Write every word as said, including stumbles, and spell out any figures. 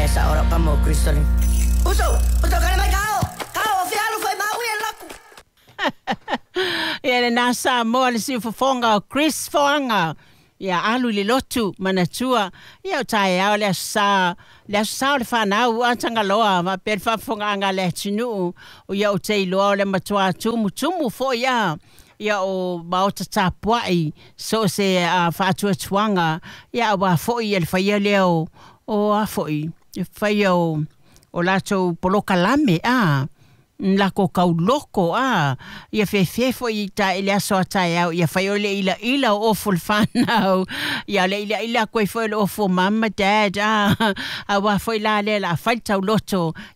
esa ora pa mo Crystal. Uso, uso kana mai kao. Kao fialo foi mau e laku. Ia le nasa mo le si fofonga Chris Foanga. Ia alu le lotu manatua. Ia tai au le sa le sa le fanau atanga loa ma per fa fonga anga le tinu. O ia o te loa le matua tumu tumu fo ia. Ia o maota tapuai so se a fatua tuanga. Ia wa fo ia le faia leo o a fo i. Faia o o lato poloka lame a. Lako kau loko a ia fe fe fo i ta ile aso tai au ia fai ole ila ila o full fan au ia le ila ila ko fo o fo mama dad a a wa fo la le la fai tau loto